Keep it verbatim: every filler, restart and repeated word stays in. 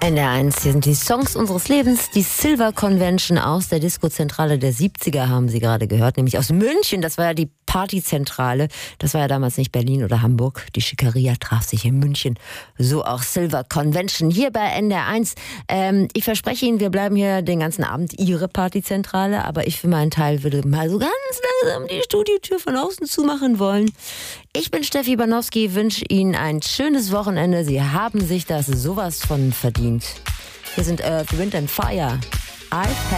N D R eins, hier sind die Songs unseres Lebens, die Silver Convention aus der Discozentrale der siebziger haben Sie gerade gehört, nämlich aus München, das war ja die Partyzentrale, das war ja damals nicht Berlin oder Hamburg, die Schickeria traf sich in München, so auch Silver Convention hier bei N D R eins. Ähm, ich verspreche Ihnen, wir bleiben hier den ganzen Abend Ihre Partyzentrale, aber ich für meinen Teil würde mal so ganz langsam die Studiotür von außen zumachen wollen. Ich bin Steffi Banowski, wünsche Ihnen ein schönes Wochenende. Sie haben sich das sowas von verdient. Hier sind Earth, Wind and Fire. I've had